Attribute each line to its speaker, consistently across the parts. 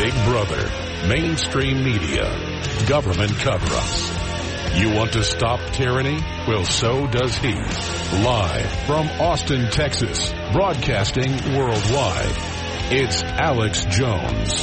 Speaker 1: Big Brother, mainstream media, government cover-ups. You want to stop tyranny? Well, so does he. Live from Austin, Texas, broadcasting worldwide, it's Alex Jones.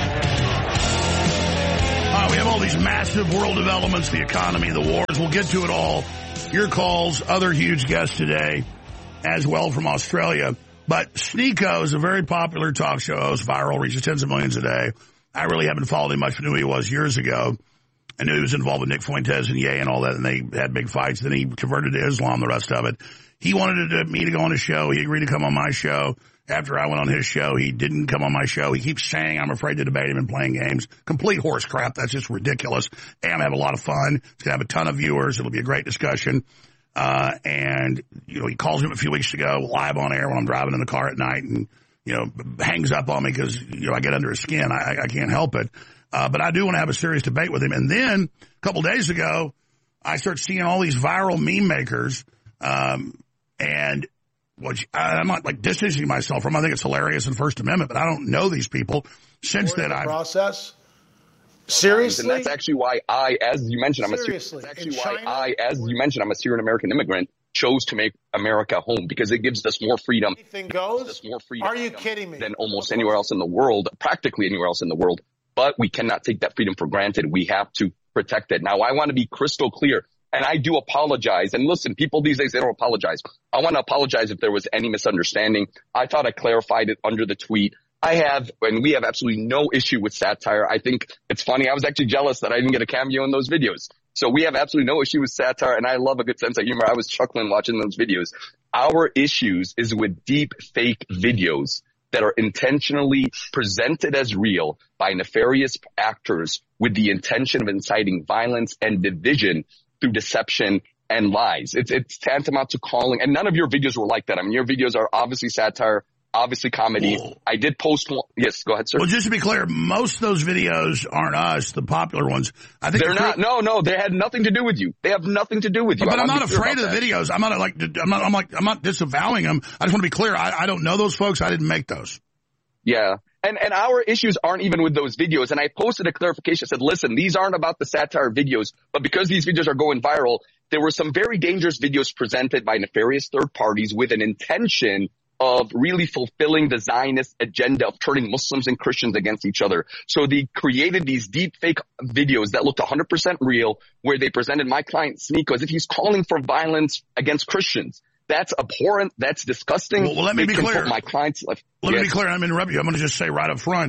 Speaker 2: We have all these massive world developments, the economy, the wars. We'll get to it all. Your calls, other huge guests today, as well from Australia. But Sneako is a very popular talk show host, viral, reaches tens of millions a day. I really haven't followed him much, but knew who he was years ago. I knew he was involved with Nick Fuentes and Ye and all that, and they had big fights. Then he converted to Islam, the rest of it. He wanted me to go on his show. He agreed to come on my show. After I went on his show, he didn't come on my show. He keeps saying I'm afraid to debate him and playing games. Complete horse crap. That's just ridiculous. And I'm going to have a lot of fun. It's going to have a ton of viewers. It'll be a great discussion. And, you know, he calls me a few weeks ago live on air when I'm driving in the car at night and, you know, hangs up on me because, you know, I get under his skin. I can't help it. But I do want to have a serious debate with him. And then a couple days ago, I start seeing all these viral meme makers, and which I'm not like distancing myself from. I think it's hilarious and First Amendment, but I don't know these people. Since then, I've
Speaker 3: process. Seriously,
Speaker 4: and that's actually why as you mentioned, I'm a Syrian American immigrant, chose to make America home because it gives us more freedom.
Speaker 3: Anything goes. Are you kidding me?
Speaker 4: Than almost anywhere else in the world, practically anywhere else in the world. But we cannot take that freedom for granted. We have to protect it. Now, I want to be crystal clear. And I do apologize. And listen, people these days, they don't apologize. I want to apologize if there was any misunderstanding. I thought I clarified it under the tweet. We have absolutely no issue with satire. I think it's funny. I was actually jealous that I didn't get a cameo in those videos. So we have absolutely no issue with satire. And I love a good sense of humor. I was chuckling watching those videos. Our issues is with deep fake videos that are intentionally presented as real by nefarious actors with the intention of inciting violence and division through deception and lies. It's tantamount to calling, and none of your videos were like that. I mean, your videos are obviously satire, obviously comedy. Whoa. I did post one. Yes, go ahead, sir.
Speaker 2: Well, just to be clear, most of those videing aren't us, the popular ones. I think
Speaker 4: they're not. No, they had nothing to do with you. They have nothing to do with you.
Speaker 2: But I'm not afraid of the videos. I'm not disavowing them. I just want to be clear. I don't know those folks. I didn't make those.
Speaker 4: Yeah. And our issues aren't even with those videos. And I posted a clarification, said, listen, these aren't about the satire videos, but because these videos are going viral, there were some very dangerous videos presented by nefarious third parties with an intention of really fulfilling the Zionist agenda of turning Muslims and Christians against each other. So they created these deep fake videos that looked 100% real, where they presented my client Sneako as if he's calling for violence against Christians. That's abhorrent. That's disgusting.
Speaker 2: Well, let me be clear.
Speaker 4: My client's life.
Speaker 2: Let me be clear. I'm interrupting you. I'm going to just say right up front,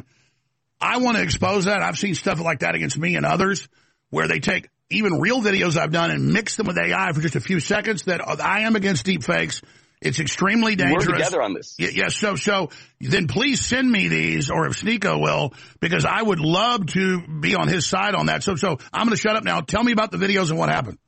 Speaker 2: I want to expose that. I've seen stuff like that against me and others where they take even real videos I've done and mix them with AI for just a few seconds. That I am against deep fakes. It's extremely dangerous.
Speaker 4: We're together on this.
Speaker 2: Yes. So then please send me these, or if Sneako will, because I would love to be on his side on that. So I'm going to shut up now. Tell me about the videos and what happened.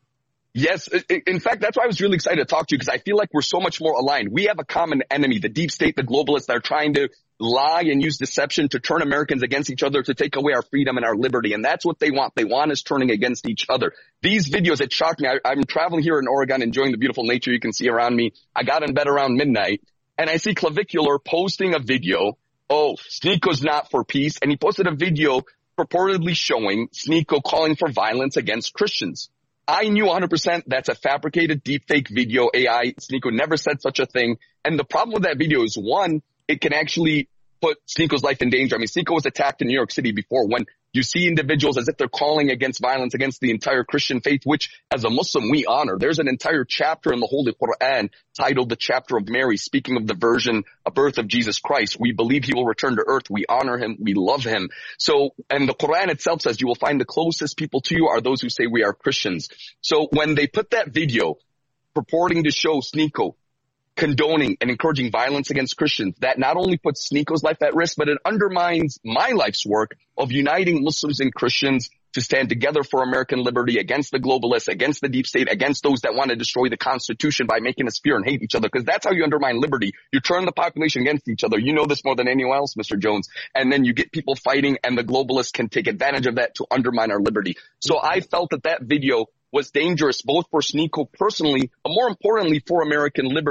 Speaker 4: Yes. In fact, that's why I was really excited to talk to you, because I feel like we're so much more aligned. We have a common enemy, the deep state, the globalists that are trying to lie and use deception to turn Americans against each other, to take away our freedom and our liberty. And that's what they want. They want us turning against each other. These videos, it shocked me. I'm traveling here in Oregon, enjoying the beautiful nature you can see around me. I got in bed around midnight and I see Clavicular posting a video. Oh, Sneako's not for peace. And he posted a video purportedly showing Sneako calling for violence against Christians. I knew 100% that's a fabricated deepfake video. AI, Sneako never said such a thing. And the problem with that video is, one, it can actually put Sneako's life in danger. I mean, Sneako was attacked in New York City before. When you see individuals as if they're calling against violence against the entire Christian faith, which as a Muslim we honor. There's an entire chapter in the Holy Quran titled The Chapter of Mary, speaking of the birth of Jesus Christ. We believe he will return to earth. We honor him. We love him. So, and the Quran itself says you will find the closest people to you are those who say we are Christians. So when they put that video purporting to show Sneako condoning and encouraging violence against Christians, that not only puts Sneako's life at risk, but it undermines my life's work of uniting Muslims and Christians to stand together for American liberty against the globalists, against the deep state, against those that want to destroy the Constitution by making us fear and hate each other. Because that's how you undermine liberty. You turn the population against each other. You know this more than anyone else, Mr. Jones. And then you get people fighting, and the globalists can take advantage of that to undermine our liberty. So I felt that video was dangerous both for Sneako personally, but more importantly for American liberty.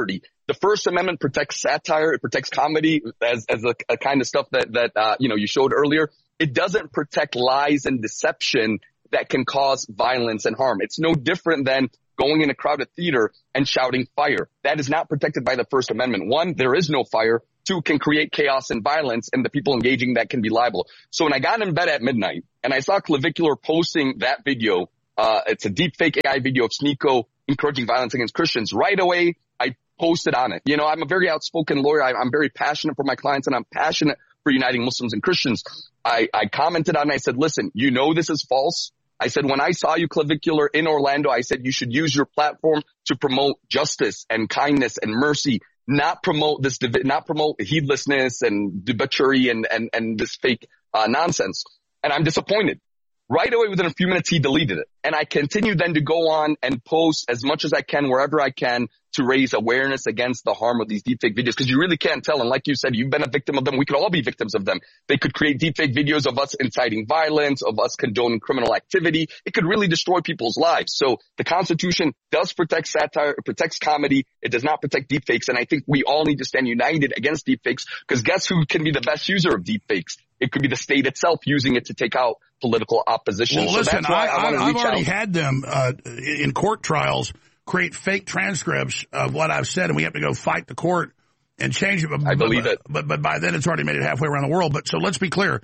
Speaker 4: The First Amendment protects satire. It protects comedy as a kind of stuff that you showed earlier. It doesn't protect lies and deception that can cause violence and harm. It's no different than going in a crowded theater and shouting fire. That is not protected by the First Amendment. One, there is no fire. Two, can create chaos and violence, and the people engaging that can be liable. So when I got in bed at midnight and I saw Clavicular posting that video, it's a deep fake AI video of Sneako encouraging violence against Christians. Right away, I posted on it. I'm a very outspoken lawyer. I'm very passionate for my clients, and I'm passionate for uniting Muslims and Christians. I commented on it. I said, listen, this is false. I said, when I saw you, Clavicular, in Orlando, I said you should use your platform to promote justice and kindness and mercy, not promote heedlessness and debauchery and this fake nonsense. And I'm disappointed. Right away, within a few minutes, he deleted it. And I continued then to go on and post as much as I can, wherever I can, to raise awareness against the harm of these deepfake videos. Because you really can't tell. And like you said, you've been a victim of them. We could all be victims of them. They could create deepfake videos of us inciting violence, of us condoning criminal activity. It could really destroy people's lives. So the Constitution does protect satire. It protects comedy. It does not protect deepfakes. And I think we all need to stand united against deepfakes, because guess who can be the best user of deepfakes? It could be the state itself using it to take out political opposition.
Speaker 2: Well, listen, I've already had them in court trials create fake transcripts of what I've said, and we have to go fight the court and change it.
Speaker 4: I believe it.
Speaker 2: But by then, it's already made it halfway around the world. But so let's be clear.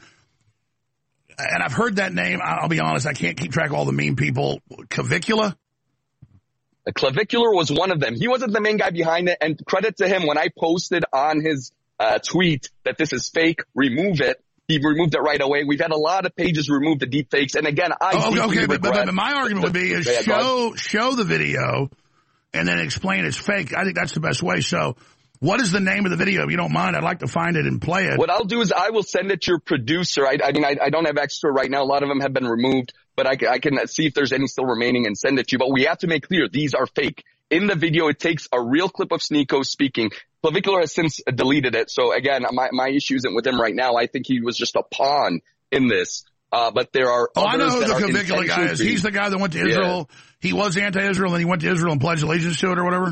Speaker 2: And I've heard that name. I'll be honest, I can't keep track of all the mean people. Clavicula?
Speaker 4: Clavicular was one of them. He wasn't the main guy behind it. And credit to him, when I posted on his tweet that this is fake, remove it, he removed it right away. We've had a lot of pages remove the deep fakes. And again,
Speaker 2: but my argument would be is show the video and then explain it's fake. I think that's the best way. So what is the name of the video? If you don't mind, I'd like to find it and play it.
Speaker 4: What I'll do is I will send it to your producer. I don't have access to it right now. A lot of them have been removed, but I can see if there's any still remaining and send it to you. But we have to make clear these are fake. In the video, it takes a real clip of Sneako speaking. Clavicular has since deleted it. So again, my issue isn't with him right now. I think he was just a pawn in this. But there are others.
Speaker 2: I know who the Clavicular guy is. He's the guy that went to Israel. Yeah. He was anti-Israel, and he went to Israel and pledged allegiance to it or whatever.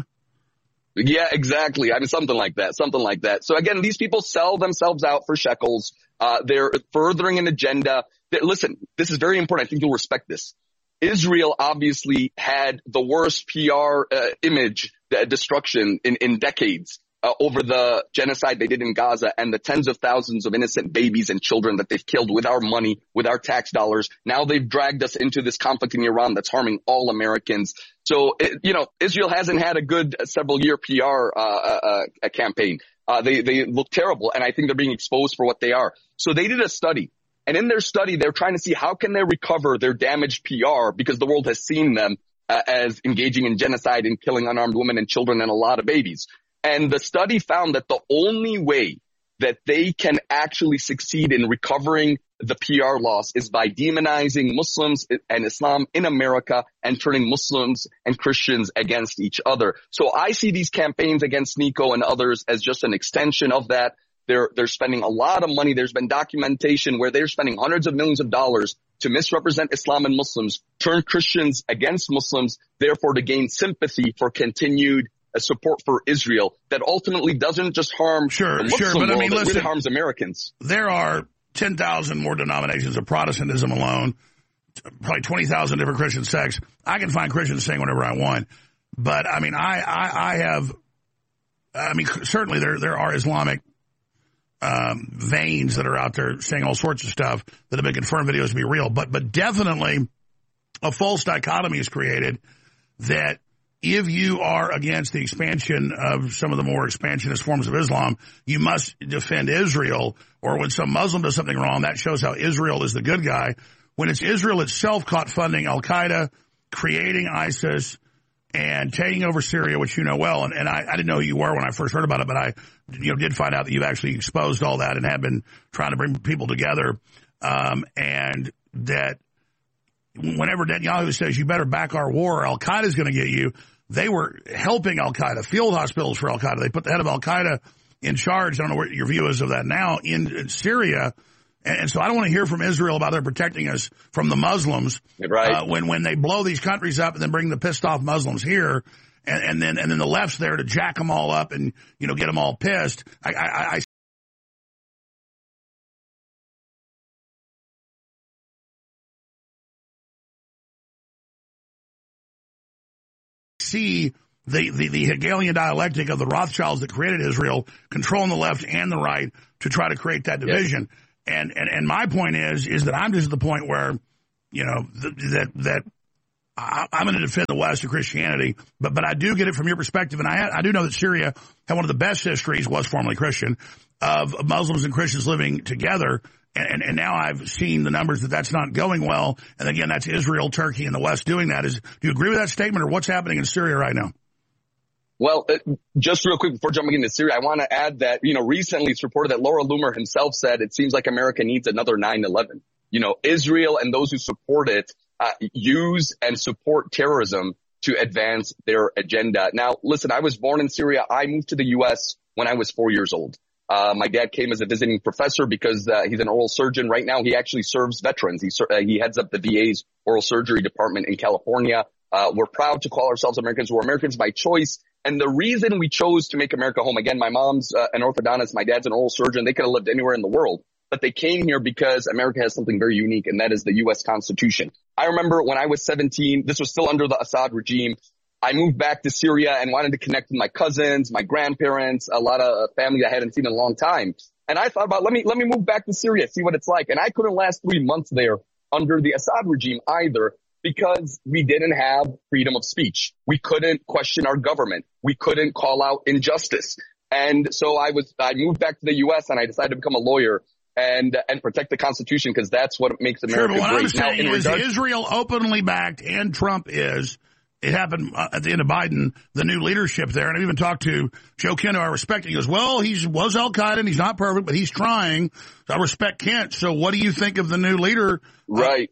Speaker 4: Yeah, exactly. Something like that. So again, these people sell themselves out for shekels. They're furthering an agenda. Listen, this is very important. I think you'll respect this. Israel obviously had the worst PR image destruction in decades over the genocide they did in Gaza and the tens of thousands of innocent babies and children that they've killed with our money, with our tax dollars. Now they've dragged us into this conflict in Iran that's harming all Americans. So, Israel hasn't had a good several-year PR campaign. They look terrible, and I think they're being exposed for what they are. So they did a study. And in their study, they're trying to see how can they recover their damaged PR, because the world has seen them as engaging in genocide and killing unarmed women and children and a lot of babies. And the study found that the only way that they can actually succeed in recovering the PR loss is by demonizing Muslims and Islam in America and turning Muslims and Christians against each other. So I see these campaigns against Sneako and others as just an extension of that. They're spending a lot of money. There's been documentation where they're spending hundreds of millions of dollars to misrepresent Islam and Muslims, turn Christians against Muslims, therefore to gain sympathy for continued support for Israel that ultimately doesn't just harm the Muslim world, it really harms Americans.
Speaker 2: There are 10,000 more denominations of Protestantism alone, probably 20,000 different Christian sects. I can find Christians saying whatever I want. But, certainly there are Islamic veins that are out there saying all sorts of stuff that have been confirmed videos to be real. But definitely a false dichotomy is created that if you are against the expansion of some of the more expansionist forms of Islam, you must defend Israel, or when some Muslim does something wrong, that shows how Israel is the good guy. When it's Israel itself caught funding Al-Qaeda, creating ISIS, and taking over Syria, which you know well, and I didn't know who you were when I first heard about it, but I did find out that you've actually exposed all that and have been trying to bring people together, and that whenever Netanyahu says you better back our war, Al-Qaeda's going to get you, they were helping Al-Qaeda, field hospitals for Al-Qaeda. They put the head of Al-Qaeda in charge. I don't know what your view is of that now in Syria. And so I don't want to hear from Israel about they're protecting us from the Muslims.
Speaker 4: Right.
Speaker 2: When they blow these countries up and then bring the pissed off Muslims here and then the left's there to jack them all up and, you know, get them all pissed. I see the Hegelian dialectic of the Rothschilds that created Israel controlling the left and the right to try to create that division. Yes. And my point is that I'm just at the point where, you know, that I'm going to defend the West of Christianity, but I do get it from your perspective, and I do know that Syria had one of the best histories, was formerly Christian, of Muslims and Christians living together, and now I've seen the numbers that's not going well, and again, that's Israel, Turkey, and the West doing that. Do you agree with that statement, or what's happening in Syria right now?
Speaker 4: Well, just real quick before jumping into Syria, I want to add that, you know, recently it's reported that Laura Loomer himself said it seems like America needs another 9/11. You know, Israel and those who support it use and support terrorism to advance their agenda. Now, listen, I was born in Syria. I moved to the U.S. when I was 4 years old. My dad came as a visiting professor because he's an oral surgeon. Right now, he actually serves veterans. He heads up the VA's oral surgery department in California. We're proud to call ourselves Americans. We're Americans by choice. And the reason we chose to make America home, again, my mom's an orthodontist, my dad's an oral surgeon. They could have lived anywhere in the world, but they came here because America has something very unique, and that is the U.S. Constitution. I remember when I was 17, this was still under the Assad regime. I moved back to Syria and wanted to connect with my cousins, my grandparents, a lot of family I hadn't seen in a long time. And I thought about, let me move back to Syria, see what it's like. And I couldn't last 3 months there under the Assad regime either, because we didn't have freedom of speech. We couldn't question our government. We couldn't call out injustice. And so I moved back to the U.S. and I decided to become a lawyer and protect the Constitution, because that's what makes America great.
Speaker 2: Sure, but what I'm saying is Israel openly backed, and Trump is. It happened at the end of Biden, the new leadership there. And I even talked to Joe Kent, who I respect. He goes, well, he was Al-Qaeda and he's not perfect, but he's trying. So I respect Kent. So what do you think of the new leader?
Speaker 4: Right.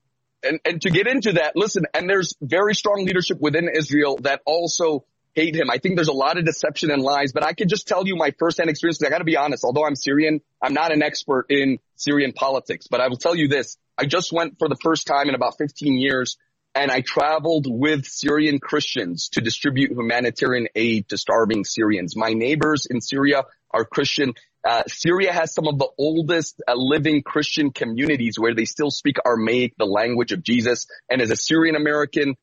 Speaker 4: And to get into that, listen, and there's very strong leadership within Israel that also hate him. I think there's a lot of deception and lies, but I can just tell you my firsthand experience. I got to be honest, although I'm Syrian, I'm not an expert in Syrian politics, but I will tell you this. I just went for the first time in about 15 years, and I traveled with Syrian Christians to distribute humanitarian aid to starving Syrians. My neighbors in Syria are Christian. Syria has some of the oldest living Christian communities where they still speak Aramaic, the language of Jesus. And as a Syrian American,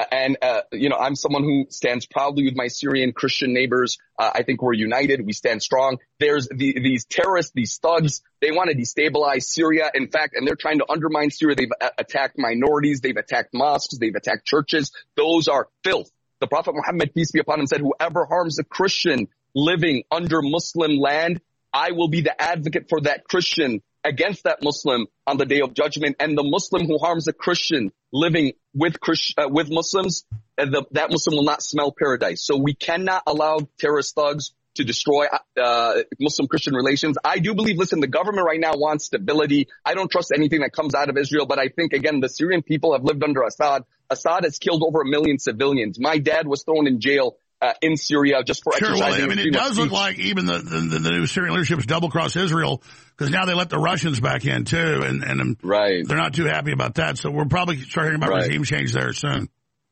Speaker 4: you know, I'm someone who stands proudly with my Syrian Christian neighbors. I think we're united. We stand strong. There's these terrorists, these thugs. They want to destabilize Syria. In fact, and they're trying to undermine Syria. They've attacked minorities. They've attacked mosques. They've attacked churches. Those are filth. The Prophet Muhammad, peace be upon him, said, whoever harms a Christian living under Muslim land, I will be the advocate for that Christian against that Muslim on the day of judgment. And the Muslim who harms a Christian living with Muslims, that Muslim will not smell paradise. So we cannot allow terrorist thugs to destroy Muslim-Christian relations. I do believe, listen, the government right now wants stability. I don't trust anything that comes out of Israel, but I think, again, the Syrian people have lived under Assad. Assad has killed over 1 million civilians. My dad was thrown in jail in Syria just for exercising.
Speaker 2: Well, I mean, it does look like even the new Syrian leadership is double-cross Israel, because now they let the Russians back in, too, and
Speaker 4: right.
Speaker 2: They're not too happy about that. So we'll probably start hearing about regime change there soon.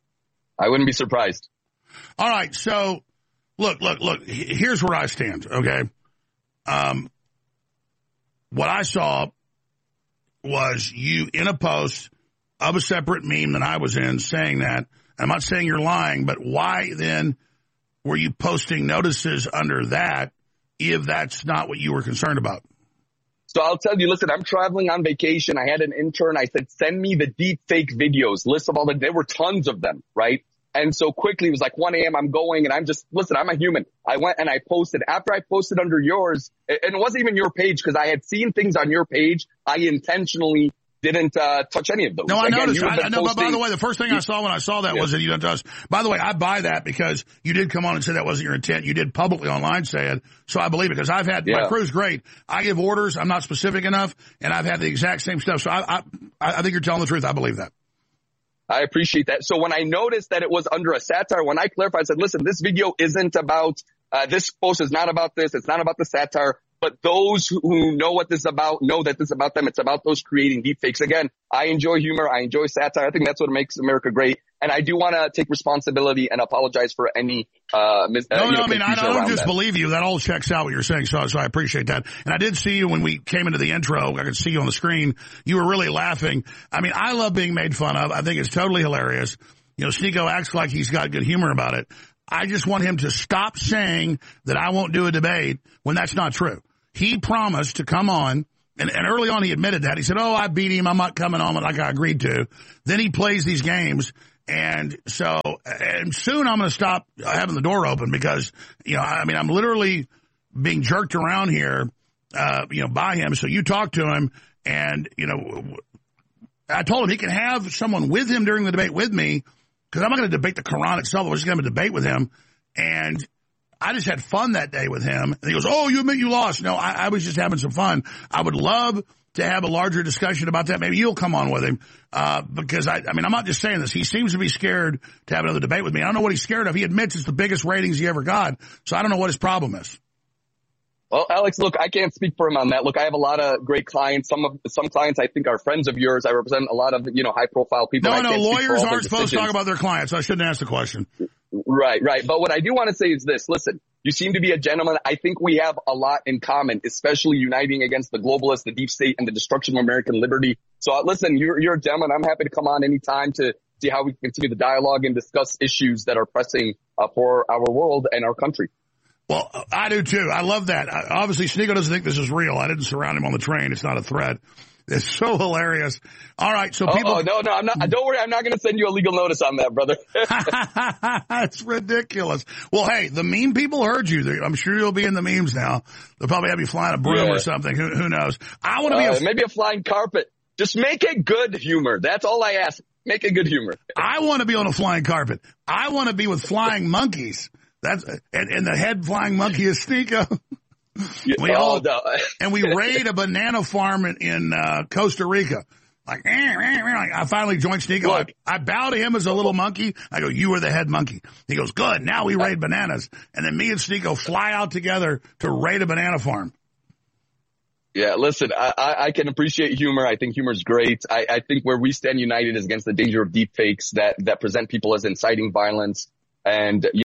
Speaker 4: I wouldn't be surprised.
Speaker 2: All right, so look. Here's where I stand, okay? What I saw was you in a post of a separate meme that I was in saying that. I'm not saying you're lying, but why then were you posting notices under that if that's not what you were concerned about?
Speaker 4: So I'll tell you, listen, I'm traveling on vacation. I had an intern. I said, send me the deep fake videos, list of all there were tons of them, right? And so quickly it was like 1 a.m. I'm going and listen, I'm a human. I went and I posted. After I posted under yours, and it wasn't even your page because I had seen things on your page. I intentionally didn't touch any of those.
Speaker 2: No, I noticed. I know, but by the way, the first thing I saw when I saw that was that you didn't touch. By the way, I buy that because you did come on and say that wasn't your intent. You did publicly online say it, so I believe it because I've had my crew's great. I give orders. I'm not specific enough, and I've had the exact same stuff. So I think you're telling the truth. I believe that.
Speaker 4: I appreciate that. So when I noticed that it was under a satire, when I clarified, I said, listen, this video isn't about, this post is not about this. It's not about the satire. But those who know what this is about know that this is about them. It's about those creating deepfakes. Again, I enjoy humor. I enjoy satire. I think that's what makes America great. And I do want to take responsibility and apologize for any
Speaker 2: I don't just believe you. That all checks out what you're saying, so I appreciate that. And I did see you when we came into the intro. I could see you on the screen. You were really laughing. I mean, I love being made fun of. I think it's totally hilarious. You know, Sneako acts like he's got good humor about it. I just want him to stop saying that I won't do a debate when that's not true. He promised to come on, and early on he admitted that. He said, I beat him. I'm not coming on like I agreed to. Then he plays these games. And soon I'm going to stop having the door open because, I'm literally being jerked around here, by him. So you talk to him and, I told him he can have someone with him during the debate with me because I'm not going to debate the Quran itself. I was just going to have a debate with him. And I just had fun that day with him. And he goes, you admit you lost. No, I was just having some fun. I would love to have a larger discussion about that. Maybe you'll come on with him. Because I'm not just saying this. He seems to be scared to have another debate with me. I don't know what he's scared of. He admits it's the biggest ratings he ever got. So I don't know what his problem is.
Speaker 4: Well, Alex, look, I can't speak for him on that. Look, I have a lot of great clients. Some clients I think are friends of yours. I represent a lot of, high profile people.
Speaker 2: No, lawyers aren't supposed to talk about their clients. So I shouldn't ask the question.
Speaker 4: Right. But what I do want to say is this. Listen, you seem to be a gentleman. I think we have a lot in common, especially uniting against the globalists, the deep state, and the destruction of American liberty. So listen, you're a gentleman. I'm happy to come on anytime to see how we can continue the dialogue and discuss issues that are pressing for our world and our country.
Speaker 2: Well, I do too. I love that. Obviously, Sneako doesn't think this is real. I didn't surround him on the train. It's not a threat. It's so hilarious. All right, so people...
Speaker 4: no, I'm not. Don't worry, I'm not going to send you a legal notice on that, brother.
Speaker 2: It's ridiculous. Well, hey, the meme people heard you. I'm sure you'll be in the memes now. They'll probably have you flying a broom or something. Who knows? I want to be...
Speaker 4: maybe a flying carpet. Just make it good humor. That's all I ask. Make it good humor.
Speaker 2: I want to be on a flying carpet. I want to be with flying monkeys. And the head flying monkey is Sneako. And we raid a banana farm in Costa Rica. I finally joined Sneako. I bow to him as a little monkey. I go, you are the head monkey. He goes, good. Now we raid bananas. And then me and Sneako fly out together to raid a banana farm.
Speaker 4: Yeah, listen, I can appreciate humor. I think humor is great. I think where we stand united is against the danger of deep fakes that present people as inciting violence. And,